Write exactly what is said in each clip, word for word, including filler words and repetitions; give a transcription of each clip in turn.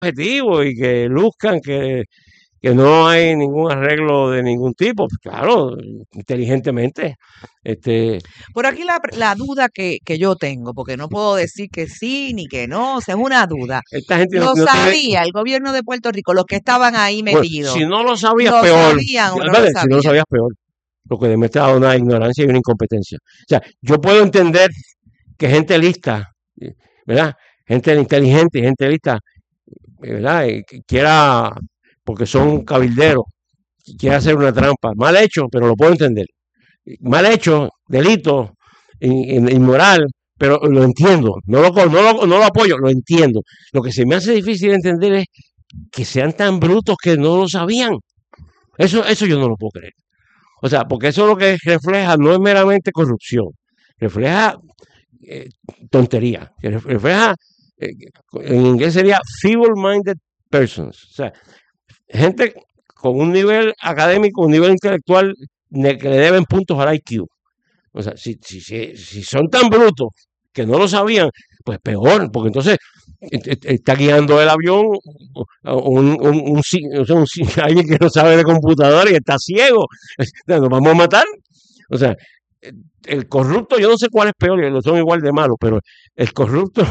objetivo y que luzcan que, que no hay ningún arreglo de ningún tipo. Pues claro, inteligentemente. Este, Por aquí la, la duda que, que yo tengo, porque no puedo decir que sí ni que no, o sea, es una duda. esta gente no, Lo no tiene, sabía el gobierno de Puerto Rico, los que estaban ahí bueno, metidos. si no lo sabías, ¿Lo peor. sabían o no lo Vale, si no lo sabían? sabías, peor. Lo que demuestra una ignorancia y una incompetencia. O sea, yo puedo entender que gente lista, ¿verdad? Gente inteligente y gente lista, ¿verdad? Y que quiera, porque son cabilderos, quiera hacer una trampa. Mal hecho, pero lo puedo entender. Mal hecho, delito, in- in- inmoral, pero lo entiendo. No lo, no, lo, no lo apoyo, lo entiendo. Lo que se me hace difícil entender es que sean tan brutos que no lo sabían. Eso, eso yo no lo puedo creer. O sea, porque eso lo que refleja no es meramente corrupción, refleja eh, tontería, que refleja, eh, en inglés sería feeble-minded persons, o sea, gente con un nivel académico, un nivel intelectual ne- que le deben puntos al I Q. O sea, si, si, si, si son tan brutos que no lo sabían, pues peor, porque entonces eh, eh, está guiando el avión un, un, un, o sea, un, alguien que no sabe de computadora y está ciego. Nos vamos a matar. O sea, el corrupto, yo no sé cuál es peor, los son igual de malos, pero el corrupto,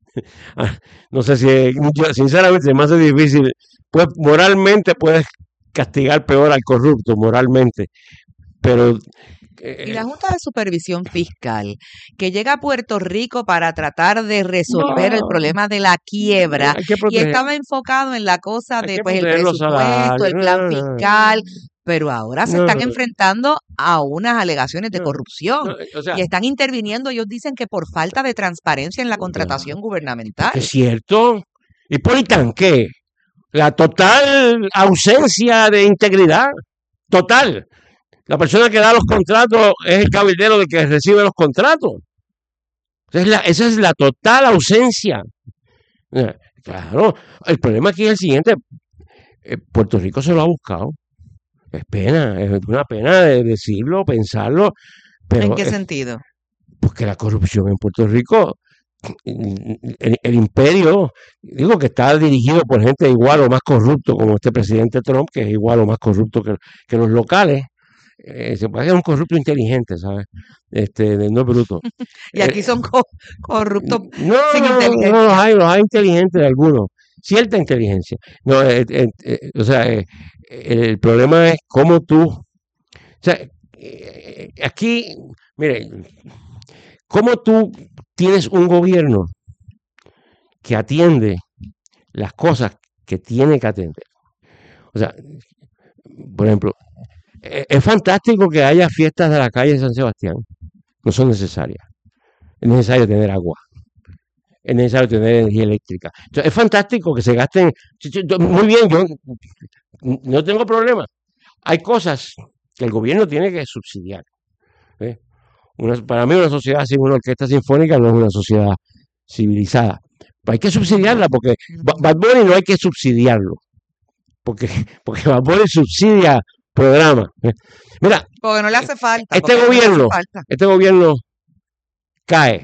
no sé si, yo, sinceramente, me hace difícil. Pues moralmente puedes castigar peor al corrupto, moralmente, pero Y la Junta de Supervisión Fiscal, que llega a Puerto Rico para tratar de resolver el no, problema de la quiebra hay que y proteger, estaba enfocado en la cosa hay de que pues el proteger los presupuesto, el salarios. plan No, fiscal, pero ahora se no, están no, enfrentando a unas alegaciones de no, corrupción no, o sea, y están interviniendo, ellos dicen que por falta de transparencia en la claro, contratación es gubernamental. cierto. ¿Y por qué? La total ausencia de integridad, total. La persona que da los contratos es el cabildero del que recibe los contratos. Esa es la, esa es la total ausencia. Claro, el problema aquí es el siguiente. Puerto Rico se lo ha buscado. Es pena, es una pena de decirlo, pensarlo, ¿En pero qué es sentido? porque la corrupción en Puerto Rico, el, el imperio, digo que está dirigido por gente igual o más corrupto como este presidente Trump, que es igual o más corrupto que, que los locales. Eh, se puede ser un corrupto inteligente, ¿sabes? Este, no es bruto. Y aquí Eh, son co corruptos no, sin no, no, los inteligencia. hay, los hay inteligentes de algunos, cierta inteligencia. No, eh, eh, eh, o sea, eh, el problema es cómo tú, o sea, eh, aquí, mire, cómo tú tienes un gobierno que atiende las cosas que tiene que atender. O sea, por ejemplo, eh, es fantástico que haya fiestas de la calle de San Sebastián, no son necesarias. Es necesario tener agua, es necesario tener energía eléctrica. Entonces, es fantástico que se gasten. Muy bien, yo no tengo problema. Hay cosas que el gobierno tiene que subsidiar. ¿eh? Una, para mí, una sociedad sin una orquesta sinfónica no es una sociedad civilizada. Pero hay que subsidiarla porque Bad Bunny no hay que subsidiarlo. Porque, porque Bad Bunny subsidia programas. ¿eh? Mira, Porque no le hace falta. este porque gobierno, no le hace falta. este gobierno cae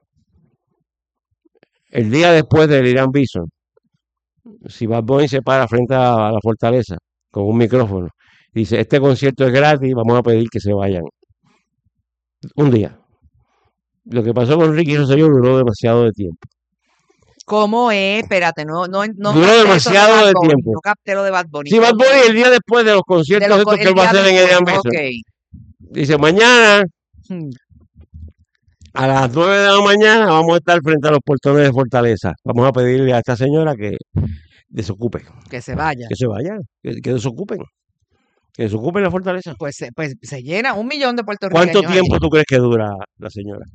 el día después del Irán Bison. Si Bad Bunny se para frente a la fortaleza con un micrófono y dice, este concierto es gratis, vamos a pedir que se vayan. Un día. Lo que pasó con Ricky Rosselló duró demasiado de tiempo. ¿Cómo es? Espérate, no, no, no Duró capté eso de demasiado Bad de Bunny, tiempo. no capté lo de Bad Bunny. Si Bad ¿Cómo Bunny es? el día después de los De conciertos lo, estos co- que él el va a día hacer en después, Irán Bison, ok. dice, mañana Hmm. a las nueve de la mañana vamos a estar frente a los portones de Fortaleza. Vamos a pedirle a esta señora que desocupe, Que se vaya. que se vaya, que, que desocupen, que desocupen la fortaleza. Pues, se- pues se llena un millón de ¿Cuánto puertorriqueños tiempo allí. tú crees que dura la señora?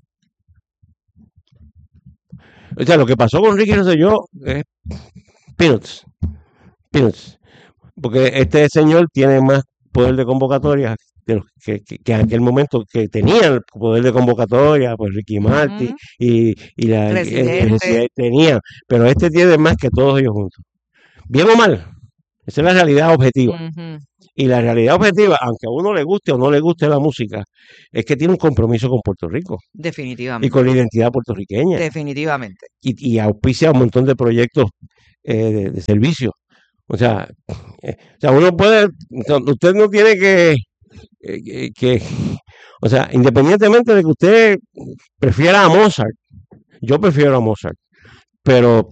O sea, lo que pasó con Ricky Rosselló es peanuts, peanuts. Porque este señor tiene más poder de convocatoria que, los- que, que- que en aquel momento que tenían el poder de convocatoria, pues Ricky Martin Ujú. y, y la el- el Residente. presidente tenía, pero este tiene más que todos ellos juntos. Bien o mal, esa es la realidad objetiva. Ujú. Y la realidad objetiva, aunque a uno le guste o no le guste la música, es que tiene un compromiso con Puerto Rico y Definitivamente. con la identidad puertorriqueña. Definitivamente. Y, y auspicia un montón de proyectos eh, de, de servicio. O sea, eh, o sea, uno puede, usted no tiene que, eh, que, que, o sea, independientemente de que usted prefiera a Mozart, yo prefiero a Mozart, pero,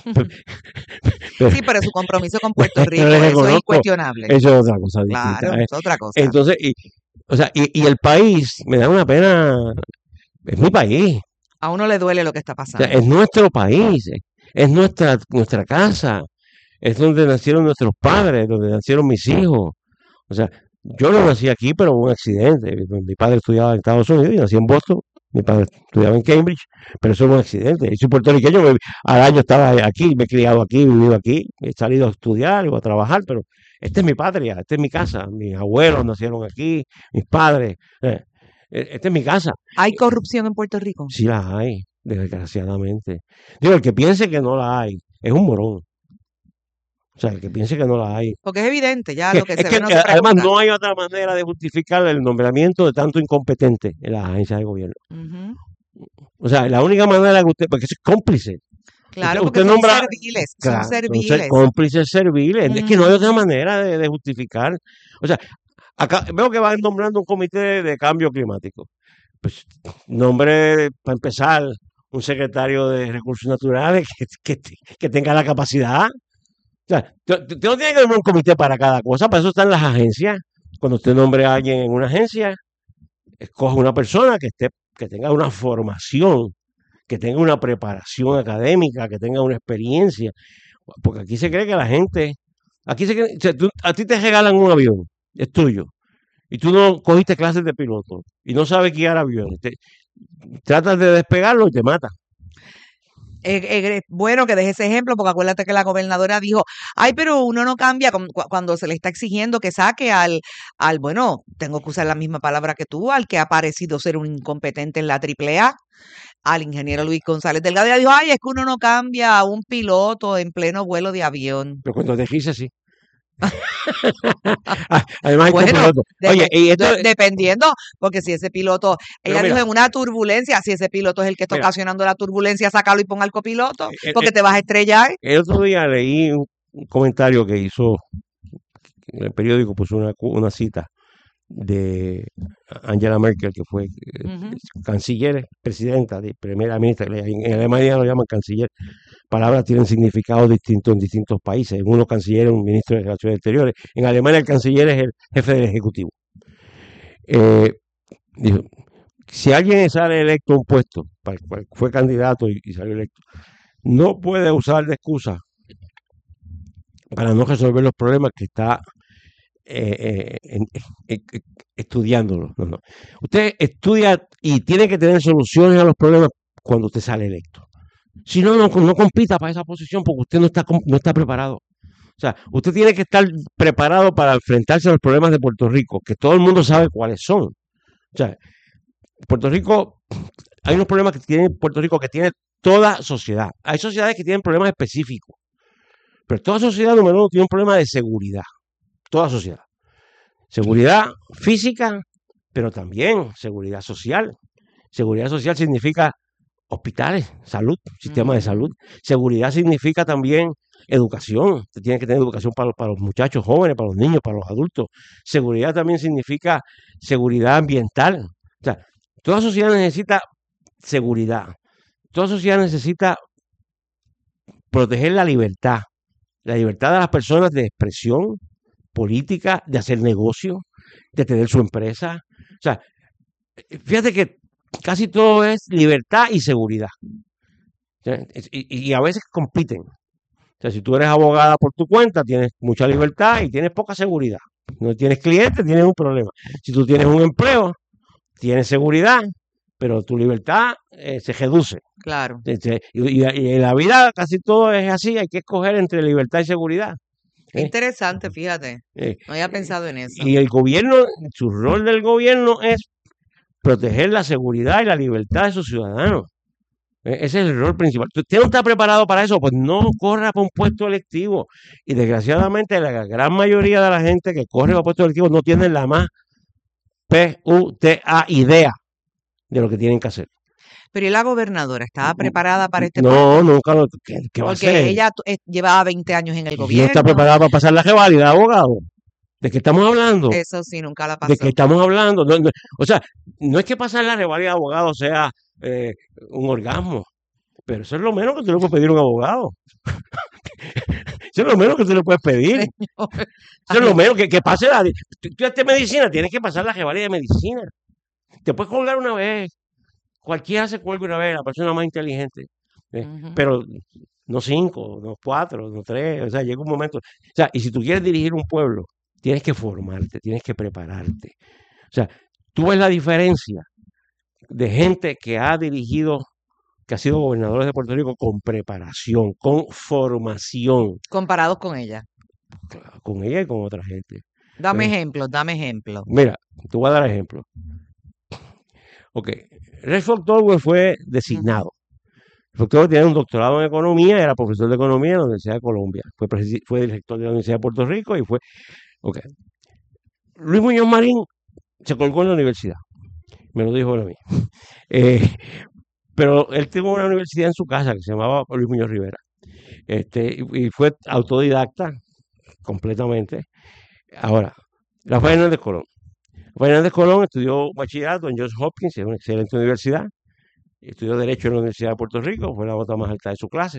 pero Sí, pero su compromiso con Puerto Rico, le eso es reconozco, incuestionable. eso es otra cosa distinta. Claro, ¿eh? es otra cosa. Entonces, y, o sea, y, y el país, me da una pena, es mi país, A uno le duele lo que está o sea, pasando. es nuestro país, es, es nuestra, nuestra casa, es donde nacieron nuestros padres, donde nacieron mis hijos. O sea, yo no nací aquí, pero hubo un accidente. Mi padre estudiaba en Estados Unidos y nací en Boston. Mi padre estudiaba en Cambridge, pero eso fue un accidente. Yo soy puertorriqueño, me- al año estaba aquí, me he criado aquí, he vivido aquí, he salido a estudiar o a trabajar, pero esta es mi patria, esta es mi casa. Mis abuelos nacieron aquí, mis padres. eh, eh, esta es mi casa. ¿Hay corrupción en Puerto Rico? Sí la hay, desgraciadamente. Digo, el que piense que no la hay es un morón. O sea, el que piense que no la hay. Porque es evidente, ya Que- lo que es se que ve no eh, se además pregunta. no hay otra manera de justificar el nombramiento de tanto incompetente en las agencias de gobierno. Ujú. O sea, la única manera que usted, porque eso es cómplice. Usted, Claro, porque usted son nombra, serviles, son claro, son ser- serviles. cómplices serviles. Es que no hay otra Ujú. manera de, de justificar. O sea, acá veo que van nombrando un comité de, de cambio climático. Pues nombre, para empezar, un secretario de recursos naturales que, que, que tenga la capacidad. O sea, usted usted no tiene que nombrar un comité para cada cosa, para eso están las agencias. Cuando usted nombre a alguien en una agencia, escoge una persona que esté, que tenga una formación, que tenga una preparación académica, que tenga una experiencia. Porque aquí se cree que la gente, aquí se cree, o sea, tú- a ti te regalan un avión, es tuyo, y tú no cogiste clases de piloto, y no sabes guiar aviones. Te- tratas de despegarlo y te mata. Eh, eh, bueno que deje ese ejemplo, porque acuérdate que la gobernadora dijo, ay, pero uno no cambia con- cu- cuando se le está exigiendo que saque al, al, bueno, tengo que usar la misma palabra que tú, al que ha parecido ser un incompetente en la triple A, al ingeniero Luis González Delgado. Ella dijo, ay, es que uno no cambia a un piloto en pleno vuelo de avión. Pero cuando te dice sí. Ah, además hay Bueno, copiloto. Oye, depe- y esto, de- dependiendo, porque si ese piloto, pero ella dijo mira, en una turbulencia, si ese piloto es el que está mira, ocasionando la turbulencia, sácalo y ponga al copiloto, el, porque el- te vas a estrellar. el otro día leí un, un comentario que hizo en el periódico, puso una, cu- una cita de Angela Merkel, que fue eh, Ujú. canciller, presidenta, de primera ministra. En en Alemania lo llaman canciller. Palabras tienen significados distintos en distintos países. En uno canciller es un ministro de Relaciones Exteriores. En Alemania el canciller es el jefe del Ejecutivo. Eh, dijo, si alguien sale electo a un puesto, para el cual fue candidato y, y salió electo, no puede usar de excusa para no resolver los problemas que está eh, eh, en- en- en- estudiándolo. No, no. Usted estudia y tiene que tener soluciones a los problemas cuando usted sale electo. Si no, no, no compita para esa posición porque usted no está, com- no está preparado. O sea, usted tiene que estar preparado para enfrentarse a los problemas de Puerto Rico, que todo el mundo sabe cuáles son. O sea, Puerto Rico, hay unos problemas que tiene Puerto Rico que tiene toda sociedad. Hay sociedades que tienen problemas específicos, pero toda sociedad, número uno, tiene un problema de seguridad. Toda sociedad. Seguridad física, pero también seguridad social. Seguridad social significa hospitales, salud, sistema de salud. Ujú. Seguridad significa también educación. Usted tiene que tener educación para, los- para los muchachos jóvenes, para los niños, para los adultos. Seguridad también significa seguridad ambiental. O sea, toda sociedad necesita seguridad. Toda sociedad necesita proteger la libertad. La libertad de las personas de expresión política, de hacer negocio, de tener su empresa. O sea, fíjate que casi todo es libertad y seguridad. O sea, Y, y a veces compiten. O sea, si tú eres abogada por tu cuenta, tienes mucha libertad y tienes poca seguridad. No tienes clientes, tienes un problema. Si tú tienes un empleo, tienes seguridad, pero tu libertad eh, se reduce. Claro. Este, Y, y- y en la vida casi todo es así, hay que escoger entre libertad y seguridad. Qué ¿eh? interesante, fíjate. Eh, No había pensado en eso. Y el gobierno, su rol del gobierno es proteger la seguridad y la libertad de sus ciudadanos. E- Ese es el rol principal. Si usted no está preparado para eso, pues no corra para un puesto electivo. Y desgraciadamente la gran mayoría de la gente que corre para puestos electivos no tiene la más P U T A idea de lo que tienen que hacer. Pero ¿y la gobernadora estaba preparada para este No, puesto? nunca lo... ¿Qué, qué va a Porque hacer? ella tu- eh, llevaba veinte años en el No está gobierno. preparada para pasar la reválida, abogado. ¿De qué estamos hablando? Eso sí, nunca la ¿De qué pasó. estamos hablando? No, no, o sea, no es que pasar la reválida de abogado sea eh, un orgasmo, pero eso es lo menos que tú le puedes pedir a un abogado. Eso es lo menos que tú le puedes pedir. Señor, Eso es lo ay, menos que, que pase la... Tú, tú haces medicina, tienes que pasar la reválida de medicina. Te puedes colgar una vez. Cualquiera se cuelga una vez, la persona más inteligente. ¿eh? ujú. Pero no cinco, no cuatro, no tres. O sea, llega un momento. O sea, y si tú quieres dirigir un pueblo, tienes que formarte, tienes que prepararte. O sea, tú ves la diferencia de gente que ha dirigido, que ha sido gobernadores de Puerto Rico con preparación, con formación, Comparados con ella. con ella y con otra gente. Dame ¿eh? ejemplos, dame ejemplos. Mira, te voy a dar ejemplo. Ok, Redford Tolwell fue Ujú. designado. El doctor tiene un doctorado en economía, era profesor de economía en la Universidad de Colombia, fue, presi- fue director de la Universidad de Puerto Rico y fue... Ok. Luis Muñoz Marín se colgó en la universidad, me lo dijo él a mí. Eh, pero él tuvo una universidad en su casa que se llamaba Luis Muñoz Rivera. Este, y, y fue autodidacta completamente. Ahora, Rafael Hernández Colón. Rafael Hernández Colón estudió bachillerato en Johns Hopkins, es una excelente universidad. Estudió Derecho en la Universidad de Puerto Rico, fue la nota más alta de su clase.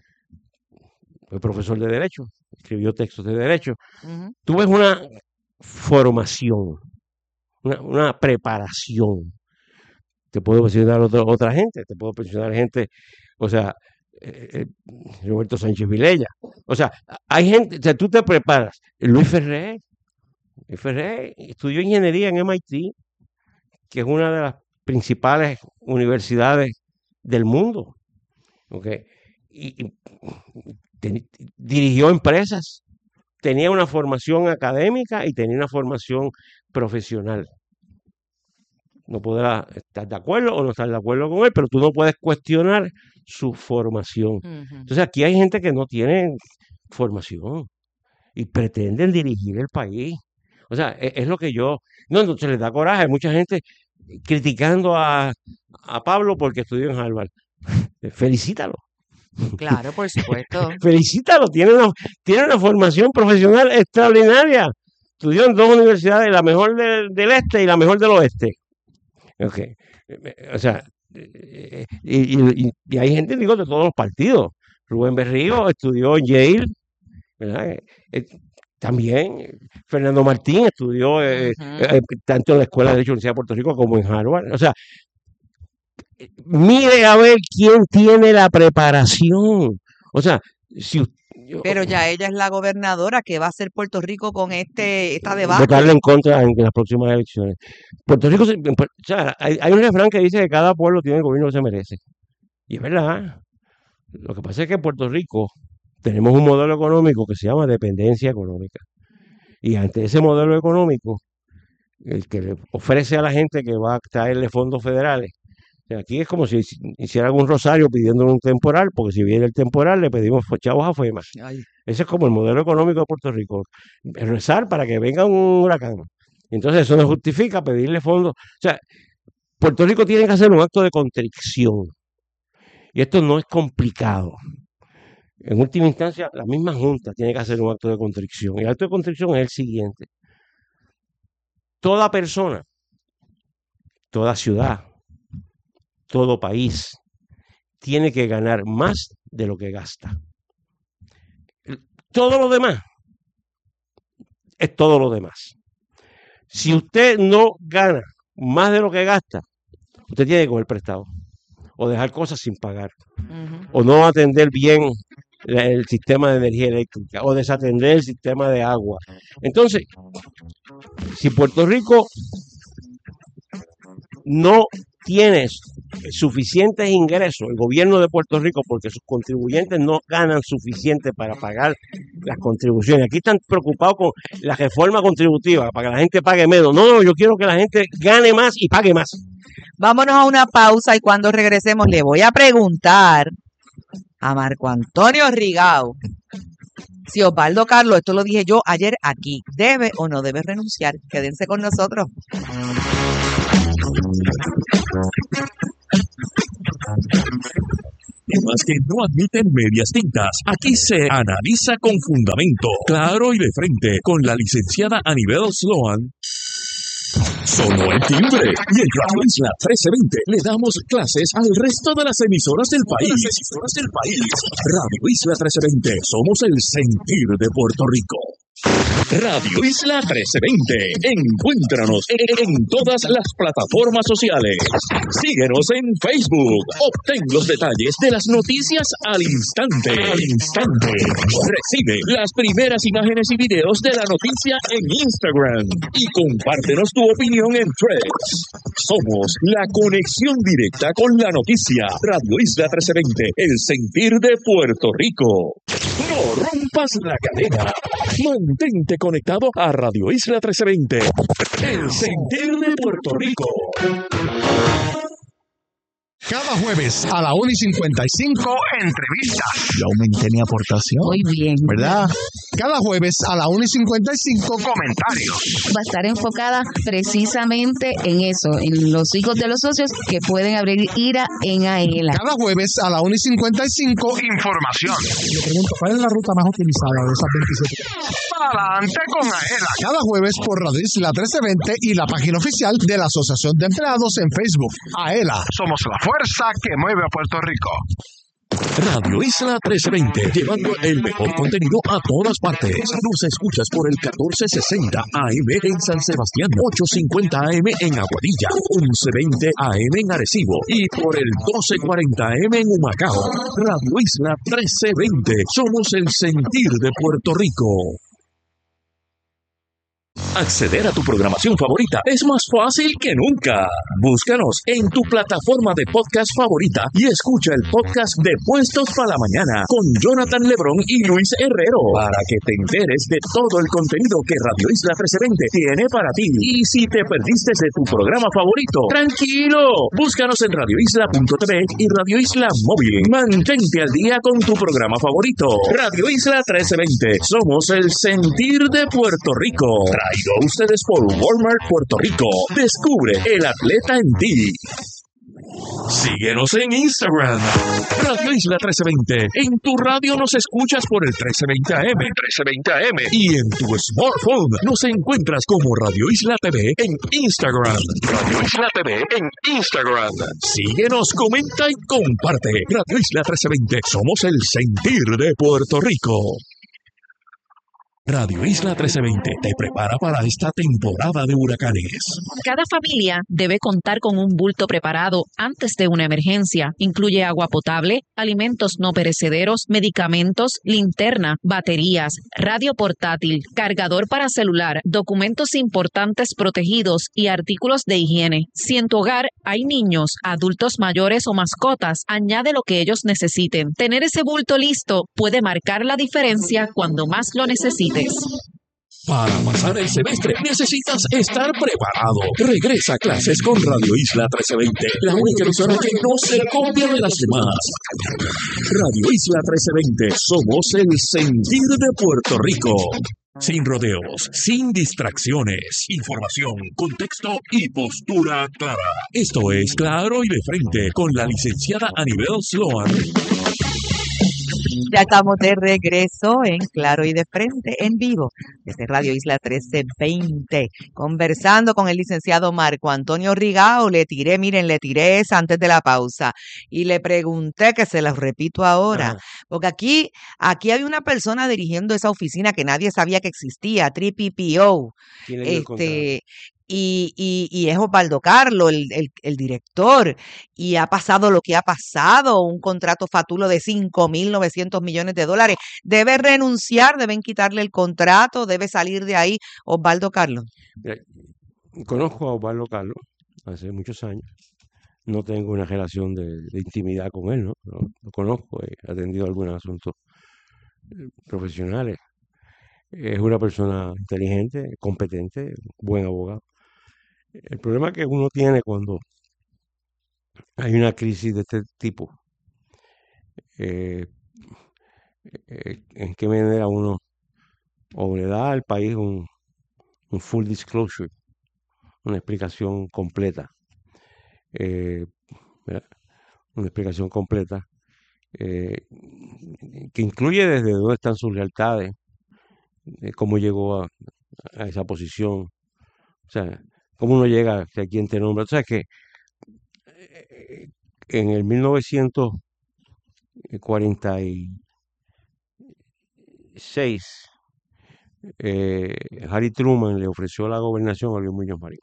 Fue profesor de Derecho, escribió textos de Derecho. Ujú. Tú ves una formación, una, una preparación. Te puedo mencionar otra, otra gente, te puedo mencionar gente, o sea, eh, eh, Roberto Sánchez Vilella. O sea, hay gente, o sea, tú te preparas. Luis Ferrer, Luis Ferrer estudió ingeniería en M I T, que es una de las principales universidades del mundo. ¿Okay? Y, y te, dirigió empresas, tenía una formación académica y tenía una formación profesional. No podrá estar de acuerdo o no estar de acuerdo con él, pero tú no puedes cuestionar su formación. Ujú. Entonces aquí hay gente que no tiene formación y pretenden dirigir el país. O sea, es, es lo que yo... No, no se les da coraje. Hay mucha gente criticando a, a Pablo porque estudió en Harvard. Felicítalo. Claro, por supuesto. Felicítalo. Tiene una, tiene una formación profesional extraordinaria. Estudió en dos universidades, la mejor del, del este y la mejor del oeste. Okay. O sea, y, y, y, hay gente, digo, de todos los partidos. Rubén Berrío estudió en Yale, ¿verdad? Eh, también Fernando Martín estudió eh, Ujú. eh, tanto en la Escuela de Derecho de la Universidad de Puerto Rico como en Harvard. O sea, mire a ver quién tiene la preparación. O sea, si yo, Pero ya ella es la gobernadora. ¿Qué va a hacer Puerto Rico con este esta votarle debacle? en contra en las próximas elecciones. Puerto Rico, se- o sea, hay, hay un refrán que dice que cada pueblo tiene el gobierno que se merece. Y es verdad. Lo que pasa es que en Puerto Rico tenemos un modelo económico que se llama dependencia económica. Y ante ese modelo económico, el que le ofrece a la gente que va a traerle fondos federales, o sea, aquí es como si hiciera algún rosario pidiendo un temporal, porque si viene el temporal le pedimos chavos a FEMA. Ay, Ese es como el modelo económico de Puerto Rico, rezar para que venga un huracán. Entonces eso no justifica pedirle fondos. O sea, Puerto Rico tiene que hacer un acto de contrición. Y esto no es complicado. En última instancia, la misma Junta tiene que hacer un acto de contrición. Y el acto de contrición es el siguiente. Toda persona, toda ciudad, todo país tiene que ganar más de lo que gasta. Todo lo demás es todo lo demás. Si usted no gana más de lo que gasta, usted tiene que coger prestado o dejar cosas sin pagar ujú. o no atender bien el sistema de energía eléctrica o desatender el sistema de agua. Entonces, si Puerto Rico no tiene suficientes ingresos, el gobierno de Puerto Rico, porque sus contribuyentes no ganan suficiente para pagar las contribuciones. Aquí están preocupados con la reforma contributiva, para que la gente pague menos. No, no, yo quiero que la gente gane más y pague más. Vámonos a una pausa y cuando regresemos le voy a preguntar a Marco Antonio Rigao si Osvaldo Carlos, esto lo dije yo ayer aquí, debe o no debe renunciar. Quédense con nosotros. Temas que no admiten medias tintas. Aquí se analiza con fundamento, claro y de frente, con la licenciada Anibel Sloan. Sonó el timbre y en Radio Isla trece veinte le damos clases al resto de las emisoras del país. Emisoras del país. Radio Isla trece veinte, somos el sentir de Puerto Rico. Radio Isla trece veinte. Encuéntranos en todas las plataformas sociales. Síguenos en Facebook. Obtén los detalles de las noticias al instante. Al instante. Recibe las primeras imágenes y videos de la noticia en Instagram. Y compártenos tu opinión en Threads. Somos la conexión directa con la noticia. Radio Isla trece veinte. El sentir de Puerto Rico. No rompas la cadena. Mantente conectado a Radio Isla trece veinte. El sentir de Puerto Rico. Cada jueves a la una y cincuenta y cinco, entrevista. Yo aumenté mi aportación. Muy bien. ¿Verdad? Cada jueves a la una y cincuenta y cinco, comentarios. Va a estar enfocada precisamente en eso, en los hijos de los socios que pueden abrir ira en AELA. Cada jueves a la una y cincuenta y cinco, información. Le pregunto, ¿cuál es la ruta más utilizada de esas veintisiete? Adelante con AELA. Cada jueves por Radio Isla trece veinte y la página oficial de la Asociación de Empleados en Facebook. AELA. Somos la fuerza que mueve a Puerto Rico. Radio Isla trece veinte, llevando el mejor contenido a todas partes. Nos escuchas por el catorce sesenta A M en San Sebastián, ochocientos cincuenta A M en Aguadilla, once veinte A M en Arecibo y por el doce cuarenta A M en Humacao. Radio Isla trece veinte, somos el sentir de Puerto Rico. Acceder a tu programación favorita es más fácil que nunca. Búscanos en tu plataforma de podcast favorita y escucha el podcast de Puestos para la Mañana con Jonathan Lebrón y Luis Herrero para que te enteres de todo el contenido que Radio Isla trece veinte tiene para ti. Y si te perdiste de tu programa favorito, tranquilo, búscanos en radio isla punto t v y Radio Isla Móvil. Mantente al día con tu programa favorito. Radio Isla trece veinte, somos el sentir de Puerto Rico. Traído a ustedes por Walmart Puerto Rico. Descubre el atleta en ti. Síguenos en Instagram. Radio Isla trece veinte. En tu radio nos escuchas por el trece veinte A M. trece veinte A M. Y en tu smartphone nos encuentras como Radio Isla T V en Instagram. Radio Isla T V en Instagram. Síguenos, comenta y comparte. Radio Isla trece veinte. Somos el sentir de Puerto Rico. Radio Isla trece veinte te prepara para esta temporada de huracanes. Cada familia debe contar con un bulto preparado antes de una emergencia. Incluye agua potable, alimentos no perecederos, medicamentos, linterna, baterías, radio portátil, cargador para celular, documentos importantes protegidos y artículos de higiene. Si en tu hogar hay niños, adultos mayores o mascotas, añade lo que ellos necesiten. Tener ese bulto listo puede marcar la diferencia cuando más lo necesites. Para pasar el semestre necesitas estar preparado. Regresa a clases con Radio Isla trece veinte, la única emisora que no se copia de las demás. Radio Isla trece veinte, somos el sentir de Puerto Rico. Sin rodeos, sin distracciones, información, contexto y postura clara. Esto es Claro y de Frente con la licenciada Anibel Sloan. Ya estamos de regreso en Claro y de Frente, en vivo, desde Radio Isla trece veinte, conversando con el licenciado Marco Antonio Rigao. Le tiré, miren, le tiré esa antes de la pausa y le pregunté, que se los repito ahora, Ajá. porque aquí, aquí había una persona dirigiendo esa oficina que nadie sabía que existía, tres P P O, ¿Quién le dio el contrato? este, y, y, y es Osvaldo Carlos, el, el, el director, y ha pasado lo que ha pasado, un contrato fatulo de cinco mil novecientos millones de dólares. ¿Debe renunciar? ¿Deben quitarle el contrato? ¿Debe salir de ahí Osvaldo Carlos? Mira, conozco a Osvaldo Carlos hace muchos años. No tengo una relación de, de intimidad con él, ¿no? Lo, lo conozco, he atendido algunos asuntos eh, profesionales. Es una persona inteligente, competente, buen abogado. El problema que uno tiene cuando hay una crisis de este tipo, eh, eh, en qué manera uno o le da al país un, un full disclosure, una explicación completa. Eh, ¿verdad? una explicación completa, eh, que incluye desde dónde están sus lealtades, eh, cómo llegó a, a esa posición, o sea, cómo uno llega a quién te nombra. O sea, que eh, en el mil novecientos cuarenta y seis, eh, Harry Truman le ofreció la gobernación a Luis Muñoz Marín,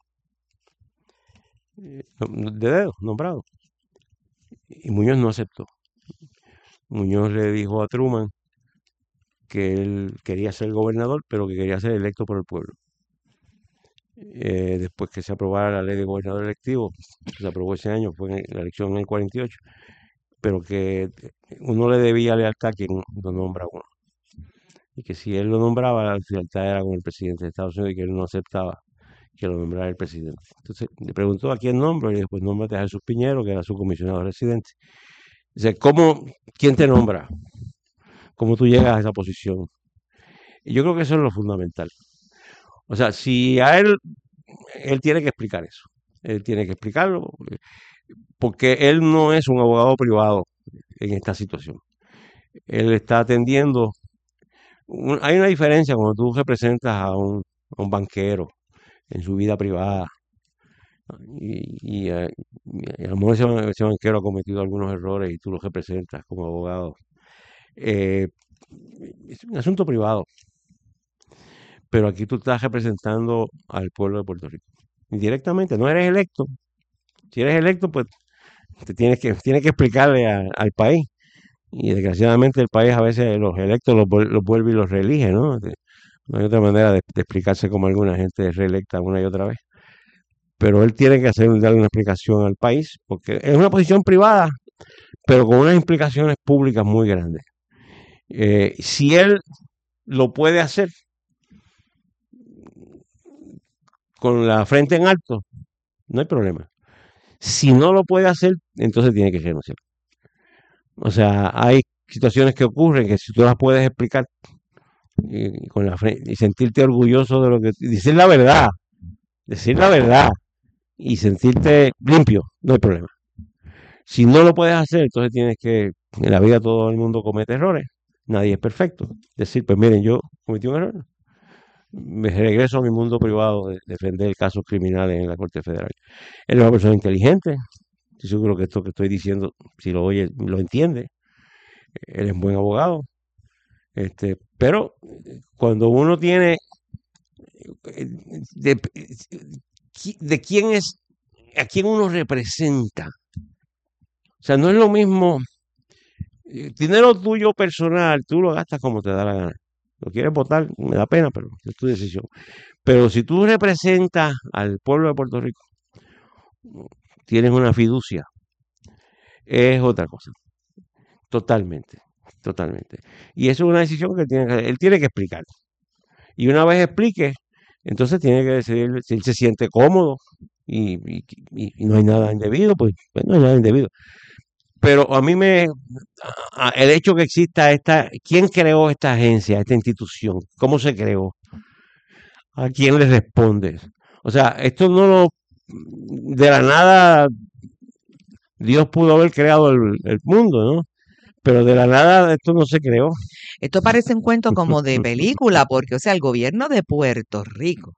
eh, de dedo, nombrado, y Muñoz no aceptó. Muñoz le dijo a Truman que él quería ser gobernador, pero que quería ser electo por el pueblo. Eh, después que se aprobara la ley de gobernador electivo, se aprobó ese año, fue en la elección en el cuarenta y ocho, pero que uno le debía lealtad a quien lo nombra a uno. Y que si él lo nombraba, la lealtad era con el presidente de Estados Unidos y que él no aceptaba que lo nombrara el presidente. Entonces le preguntó a quién nombro y después nómbrate a Jesús Piñero, que era su comisionado residente. Dice, ¿cómo, quién te nombra? ¿Cómo tú llegas a esa posición? Y yo creo que eso es lo fundamental. O sea, si a él, él tiene que explicar eso. Él tiene que explicarlo, porque él no es un abogado privado en esta situación. Él está atendiendo. Un, hay una diferencia cuando tú representas a un, a un banquero en su vida privada. Y, y, a, y a lo mejor ese, ese banquero ha cometido algunos errores y tú lo representas como abogado. Eh, es un asunto privado. Pero aquí tú estás representando al pueblo de Puerto Rico. Indirectamente, no eres electo. Si eres electo, pues te tienes que, tienes que explicarle a, al país. Y desgraciadamente el país a veces los electos los, los vuelve y los reelige, ¿no? No hay otra manera de, de explicarse como alguna gente es reelecta una y otra vez. Pero él tiene que hacer, darle una explicación al país, porque es una posición privada, pero con unas implicaciones públicas muy grandes. Eh, si él lo puede hacer con la frente en alto, no hay problema. Si no lo puede hacer, entonces tiene que renunciar. O sea, hay situaciones que ocurren que si tú las puedes explicar y, con la frente, y sentirte orgulloso de lo que... Decir la verdad, decir la verdad y sentirte limpio, no hay problema. Si no lo puedes hacer, entonces tienes que... En la vida todo el mundo comete errores, nadie es perfecto. Decir, pues miren, yo cometí un error, me regreso a mi mundo privado de defender casos criminales en la Corte Federal. Él es una persona inteligente, estoy seguro que esto que estoy diciendo, si lo oye, lo entiende. Él es un buen abogado. Este, pero cuando uno tiene de, de quién es, a quién uno representa. O sea, no es lo mismo. Dinero tuyo personal, tú lo gastas como te da la gana. Lo quieres votar, me da pena, pero es tu decisión. Pero si tú representas al pueblo de Puerto Rico, tienes una fiducia, es otra cosa. Totalmente, totalmente. Y eso es una decisión que él tiene que hacer. Él tiene que explicar. Y una vez explique, entonces tiene que decidir si él se siente cómodo y, y, y no hay nada indebido, pues, pues no hay nada indebido. Pero a mí me, a, el hecho que exista esta, ¿quién creó esta agencia, esta institución? ¿Cómo se creó? ¿A quién le responde? O sea, esto no lo, de la nada, Dios pudo haber creado el, el mundo, ¿no? Pero de la nada esto no se creó. Esto parece un cuento como de película, porque, o sea, el gobierno de Puerto Rico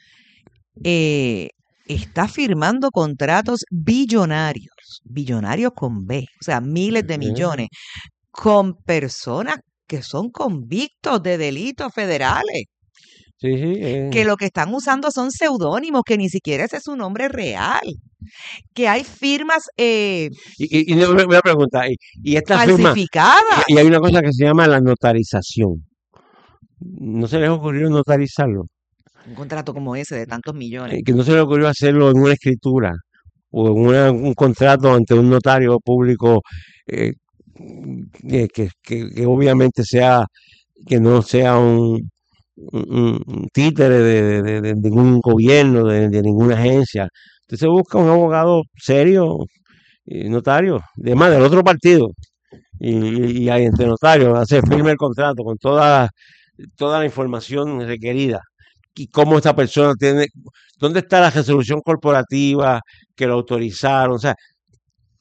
eh, está firmando contratos billonarios, billonarios con B, o sea, miles de millones, con personas que son convictos de delitos federales. Sí, sí, eh. Que lo que están usando son seudónimos, que ni siquiera ese es su nombre real. Que hay firmas eh, y, y, y me voy a preguntar, y, y esta falsificadas. Firma, y, y hay una cosa que se llama la notarización. ¿No se les ocurrió notarizarlo? Un contrato como ese de tantos millones. Eh, que no se les ocurrió hacerlo en una escritura o en una, un contrato ante un notario público eh, eh, que, que, que obviamente sea, que no sea un un, un títere de, de, de, de ningún gobierno, de, de ninguna agencia. Entonces busca un abogado serio, y notario, además del otro partido, y, y, y ahí entre notarios hace firme el contrato con toda, toda la información requerida. Y cómo esta persona tiene, dónde está la resolución corporativa que lo autorizaron, o sea,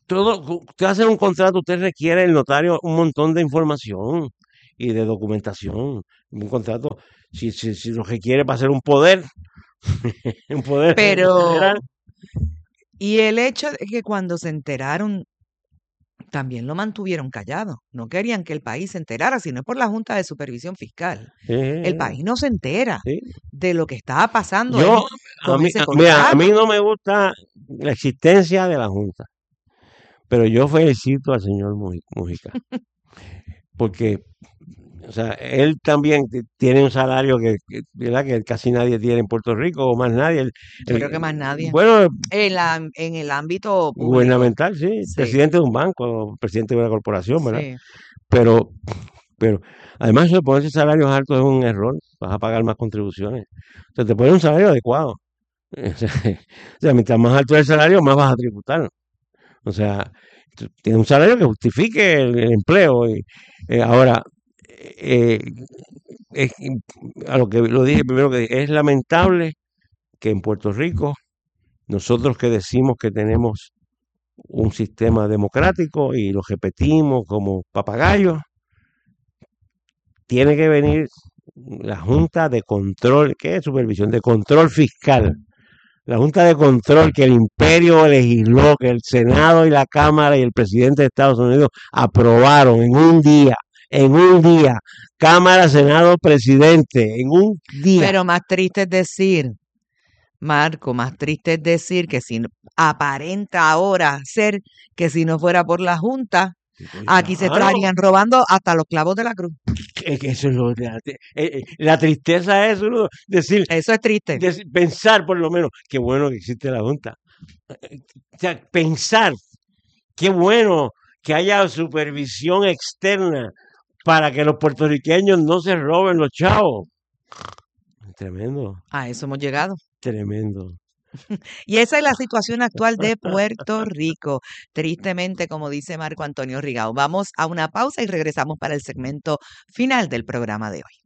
todo, usted hace un contrato, usted requiere el notario un montón de información y de documentación. Un contrato, si, si, si lo requiere para hacer un poder, un poder Pero, federal. y el hecho de que cuando se enteraron, también lo mantuvieron callado. No querían que el país se enterara, sino por la Junta de Supervisión Fiscal. El Eh, país no se entera sí. de lo que estaba pasando Yo, en- a con mí, ese a, mira, a contrato. mí no me gusta la existencia de la Junta, pero yo felicito al señor Muji- Mujica, porque, o sea, él también t- tiene un salario que, que, ¿verdad? Que casi nadie tiene en Puerto Rico, o más nadie. El- Yo el- creo que más nadie. bueno, En, la, en el ámbito público. gubernamental, sí, Sí, presidente de un banco, presidente de una corporación, ¿verdad? sí. Pero, pero, además, si ponerse salarios altos es un error, vas a pagar más contribuciones. O sea, te pones un salario adecuado. O sea, o sea, mientras más alto es el salario, más vas a tributar. O sea, tú tienes un salario que justifique el, el empleo. Y, eh, ahora, eh, es- a lo que lo dije primero, que es lamentable que en Puerto Rico, nosotros que decimos que tenemos un sistema democrático y lo repetimos como papagayos, tiene que venir la Junta de Control, ¿qué es supervisión? De control fiscal. La Junta de Control que el imperio legisló, que el Senado y la Cámara y el presidente de Estados Unidos aprobaron en un día, en un día, Cámara, Senado, presidente, en un día. Pero más triste es decir, Marco, más triste es decir que si no- aparenta ahora ser que si no fuera por la Junta, aquí se Claro, estarían robando hasta los clavos de la cruz. es que eso es lo la, eh, eh, la tristeza es uno decir, Eso es triste. decir, pensar por lo menos, qué bueno que existe la Junta. O sea, pensar, qué bueno que haya supervisión externa para que los puertorriqueños no se roben los chavos. Tremendo, A eso hemos llegado. tremendo. Y esa es la situación actual de Puerto Rico. Tristemente, como dice Marco Antonio Rigao. Vamos a una pausa y regresamos para el segmento final del programa de hoy.